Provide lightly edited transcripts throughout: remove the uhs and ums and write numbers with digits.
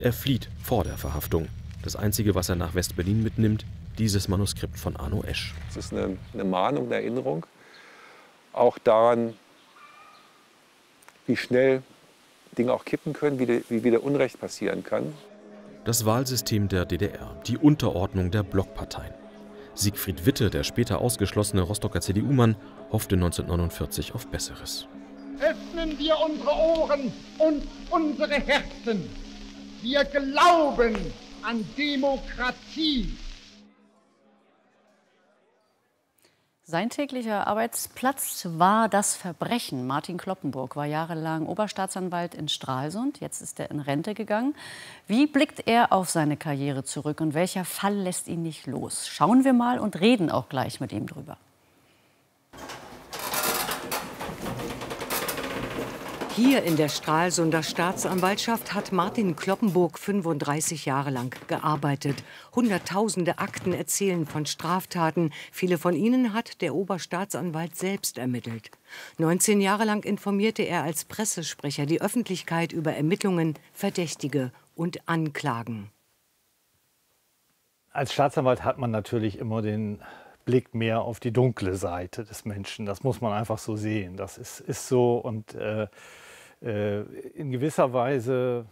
Er flieht vor der Verhaftung. Das Einzige, was er nach West-Berlin mitnimmt, dieses Manuskript von Arno Esch. Es ist eine Mahnung, eine Erinnerung, auch daran, wie schnell Dinge auch kippen können, wie wieder Unrecht passieren kann. Das Wahlsystem der DDR, die Unterordnung der Blockparteien. Siegfried Witte, der später ausgeschlossene Rostocker CDU-Mann, hoffte 1949 auf Besseres. Öffnen wir unsere Ohren und unsere Herzen. Wir glauben an Demokratie. Sein täglicher Arbeitsplatz war das Verbrechen. Martin Kloppenburg war jahrelang Oberstaatsanwalt in Stralsund. Jetzt ist er in Rente gegangen. Wie blickt er auf seine Karriere zurück und welcher Fall lässt ihn nicht los? Schauen wir mal und reden auch gleich mit ihm drüber. Hier in der Stralsunder Staatsanwaltschaft hat Martin Kloppenburg 35 Jahre lang gearbeitet. Hunderttausende Akten erzählen von Straftaten. Viele von ihnen hat der Oberstaatsanwalt selbst ermittelt. 19 Jahre lang informierte er als Pressesprecher die Öffentlichkeit über Ermittlungen, Verdächtige und Anklagen. Als Staatsanwalt hat man natürlich immer den Blick mehr auf die dunkle Seite des Menschen. Das muss man einfach so sehen. Das ist so und in gewisser Weise,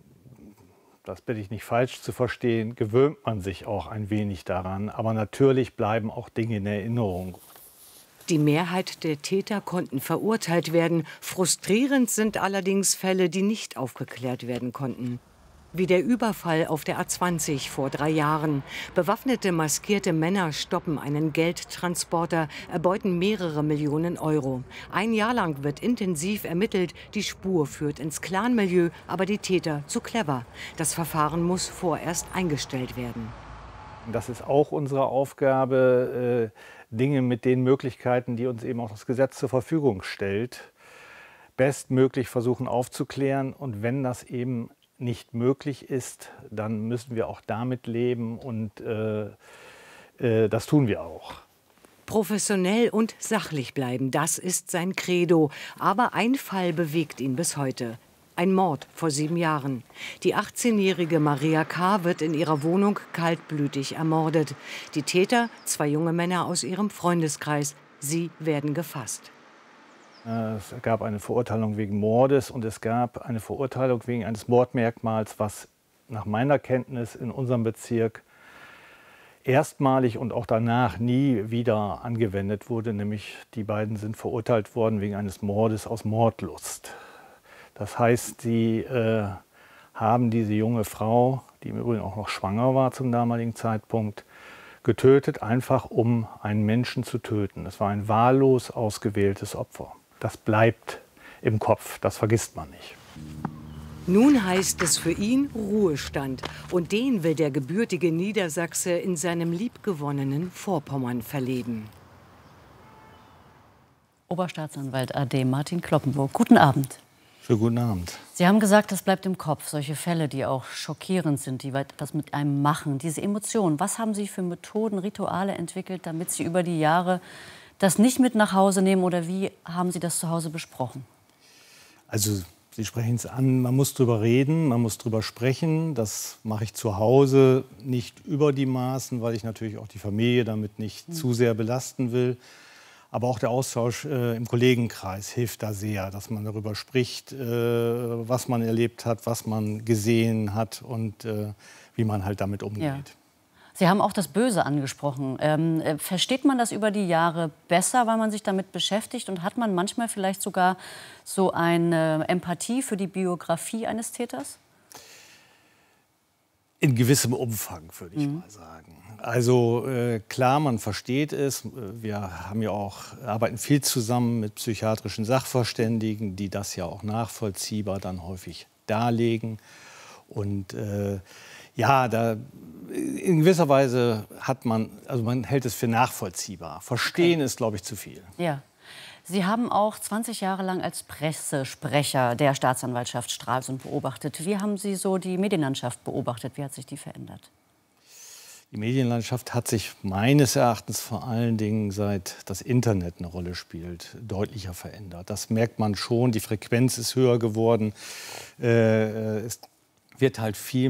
das bitte ich nicht falsch zu verstehen, gewöhnt man sich auch ein wenig daran. Aber natürlich bleiben auch Dinge in Erinnerung. Die Mehrheit der Täter konnten verurteilt werden. Frustrierend sind allerdings Fälle, die nicht aufgeklärt werden konnten. Wie der Überfall auf der A20 vor 3 Jahren. Bewaffnete, maskierte Männer stoppen einen Geldtransporter, erbeuten mehrere Millionen Euro. Ein Jahr lang wird intensiv ermittelt. Die Spur führt ins Clanmilieu, aber die Täter zu clever. Das Verfahren muss vorerst eingestellt werden. Das ist auch unsere Aufgabe, Dinge mit den Möglichkeiten, die uns eben auch das Gesetz zur Verfügung stellt, bestmöglich versuchen aufzuklären. Und wenn das eben nicht möglich ist, dann müssen wir auch damit leben und das tun wir auch. Professionell und sachlich bleiben, das ist sein Credo. Aber ein Fall bewegt ihn bis heute. Ein Mord vor 7 Jahren. Die 18-jährige Maria K. wird in ihrer Wohnung kaltblütig ermordet. Die Täter, 2 junge Männer aus ihrem Freundeskreis. Sie werden gefasst. Es gab eine Verurteilung wegen Mordes und es gab eine Verurteilung wegen eines Mordmerkmals, was nach meiner Kenntnis in unserem Bezirk erstmalig und auch danach nie wieder angewendet wurde. Nämlich die beiden sind verurteilt worden wegen eines Mordes aus Mordlust. Das heißt, sie haben diese junge Frau, die im Übrigen auch noch schwanger war zum damaligen Zeitpunkt, getötet, einfach um einen Menschen zu töten. Es war ein wahllos ausgewähltes Opfer. Das bleibt im Kopf, das vergisst man nicht. Nun heißt es für ihn Ruhestand. Und den will der gebürtige Niedersachse in seinem liebgewonnenen Vorpommern verleben. Oberstaatsanwalt AD Martin Kloppenburg, guten Abend. Schönen guten Abend. Sie haben gesagt, das bleibt im Kopf. Solche Fälle, die auch schockierend sind, die etwas mit einem machen. Diese Emotionen, was haben Sie für Methoden, Rituale entwickelt, damit Sie über die Jahre das nicht mit nach Hause nehmen, oder wie haben Sie das zu Hause besprochen? Also Sie sprechen es an, man muss drüber reden, man muss drüber sprechen. Das mache ich zu Hause nicht über die Maßen, weil ich natürlich auch die Familie damit nicht zu sehr belasten will. Aber auch der Austausch im Kollegenkreis hilft da sehr, dass man darüber spricht, was man erlebt hat, was man gesehen hat und wie man halt damit umgeht. Ja. Sie haben auch das Böse angesprochen. Versteht man das über die Jahre besser, weil man sich damit beschäftigt? Und hat man manchmal vielleicht sogar so eine Empathie für die Biografie eines Täters? In gewissem Umfang, würde ich mal sagen. Also klar, man versteht es. Wir haben ja auch, arbeiten viel zusammen mit psychiatrischen Sachverständigen, die das ja auch nachvollziehbar dann häufig darlegen. Und ja, da in gewisser Weise hat man, also man hält es für nachvollziehbar. Verstehen ist, glaube ich, zu viel. Ja. Sie haben auch 20 Jahre lang als Pressesprecher der Staatsanwaltschaft Stralsund beobachtet. Wie haben Sie so die Medienlandschaft beobachtet? Wie hat sich die verändert? Die Medienlandschaft hat sich meines Erachtens vor allen Dingen, seit das Internet eine Rolle spielt, deutlicher verändert. Das merkt man schon. Die Frequenz ist höher geworden. Es wird halt viel